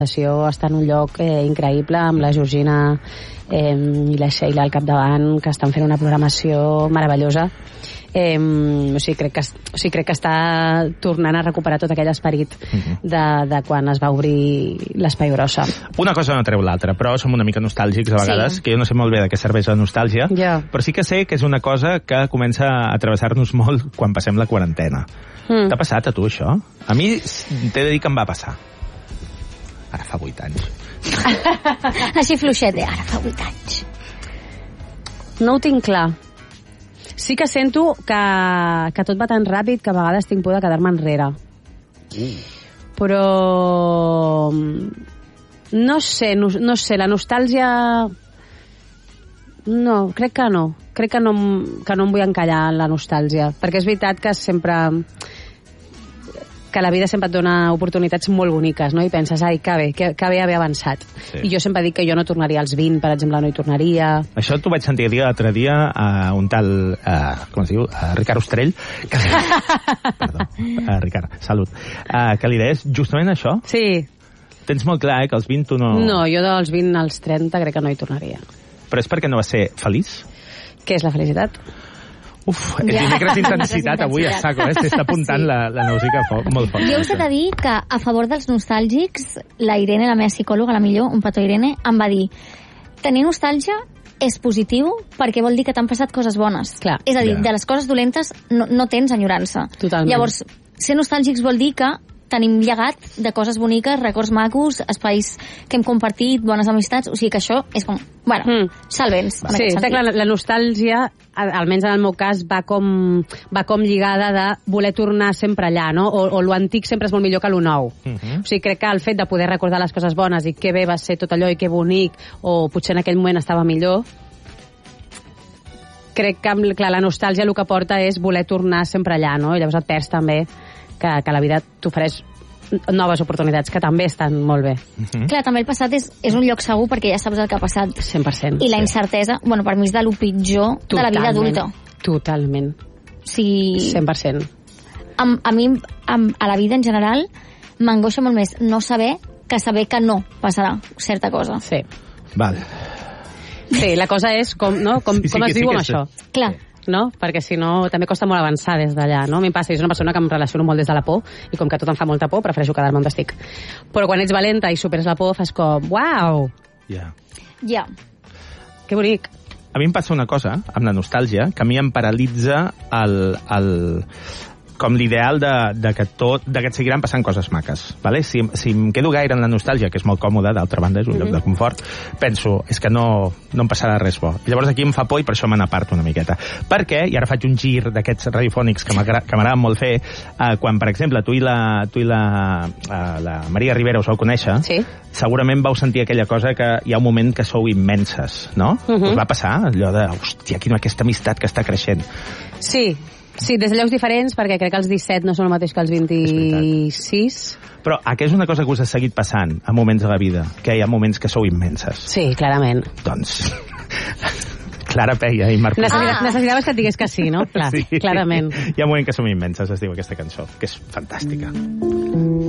Està en un lloc increïble, amb la Georgina i la Sheila al capdavant, que estan fent una programació meravellosa. Crec que està tornant a recuperar tot aquell esperit de quan es va obrir l'Espai Brossa. Una cosa no treu l'altra, però som una mica nostàlgics a vegades, que jo no sé molt bé de què serveix la nostàlgia, però sí que sé que és una cosa que comença a travessar-nos molt quan passem la quarantena. T'ha passat a tu això? A mi t'he de dir que em va passar. Ara fa 8 anys. Així fluixet, ara fa 8 anys. No ho tinc clar. Sí que sento que tot va tan ràpid que a vegades tinc por de quedar-me enrere. Però no sé, la nostàlgia... No, crec que no. Crec que no em vull encallar en la nostàlgia, perquè és veritat que que la vida sempre et dona oportunitats molt boniques, no? I penses, ai, que bé haver avançat. Sí. I jo sempre dic que jo no tornaria als 20, per exemple, no hi tornaria. Això t'ho vaig sentir dir l'altre dia a un tal, com es diu, a Ricard Ostrell, perdó, Ricard, salut, que li deies justament això? Sí. Tens molt clar, que als 20 tu no... No, jo dels 20 als 30 crec que no hi tornaria. Però és perquè no vas ser feliç? Què és la felicitat? Uf, el dimecres d'intensitat avui a saco, s'està apuntant la Nausica molt fort. Jo us he de dir que a favor dels nostàlgics, la Irene, la meva psicòloga, la millor, un petó Irene, em va dir: tenir nostàlgia és positiu perquè vol dir que t'han passat coses bones. Clar. És a dir, de les coses dolentes no tens enyorança. Totalment. Llavors, ser nostàlgics vol dir que tenim llegat de coses boniques, records macos, espais que hem compartit, bones amistats, o sigui que això és com, bueno, salvens. Sí, està clar, la nostàlgia, almenys en el meu cas, va com lligada de voler tornar sempre allà, no? O lo antic sempre és molt millor que lo nou. O sigui, crec que el fet de poder recordar les coses bones i que bé va ser tot allò i que bonic, o potser en aquell moment estava millor, crec que, clar, la nostàlgia el que porta és voler tornar sempre allà, no? I llavors et perds també que la vida t'ofereix noves oportunitats que també estan molt bé. Clar, també el passat és un lloc segur perquè ja saps el que ha passat. 100%. I la incertesa, bueno, per mi és de lo pitjor de la vida adulta. Totalment. Sí. 100%. A mi, a la vida en general, m'angoixa molt més no saber que saber que no passarà certa cosa. Sí. Vale. Sí, la cosa és com es diu amb això. Clar. No? Perquè si no també costa molt avançar des d'allà, no? A mi em passa, jo soc una persona que em relaciono molt des de la por i com que tot em fa molta por, prefereixo quedar-me on estic. Però quan ets valenta i superes la por, fas com, uau! Ja. Que bonic. A mi em passa una cosa, amb la nostàlgia, que a mi em paralitza com l'ideal de que et seguiran passant coses maques. Vale? Si em quedo gaire en la nostàlgia, que és molt còmode, d'altra banda, és un lloc de confort, penso, és que no em passarà res bo. I llavors aquí em fa por i per això me n'aparto una miqueta. Perquè, i ara faig un gir d'aquests radiofònics que m'agrada molt fer, quan, per exemple, tu i la Maria Rivera us vau conèixer, sí, segurament vau sentir aquella cosa que hi ha un moment que sou immenses, no? Us va passar allò de, hòstia, quina aquesta amistat que està creixent. Sí, des de llocs diferents, perquè crec que els 17 no són el mateix que els 26. Però què és una cosa que us ha seguit passant a moments de la vida? Que hi ha moments que sou immenses. Sí, clarament. Doncs... Clara Peia i Marc... Necessitaves que et digués que sí, no? Clar, sí. Clarament. Hi ha un moment que som immenses, es diu aquesta cançó, que és fantàstica.